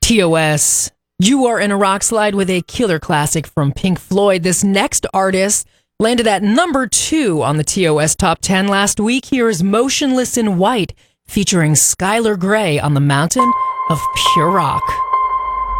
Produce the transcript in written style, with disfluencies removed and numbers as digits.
TOS, you are in a rock slide with a killer classic from Pink Floyd. This next artist landed at number 2 on the TOS Top 10 last week. Here is Motionless in White, featuring Skylar Grey on the Mountain of Pure Rock.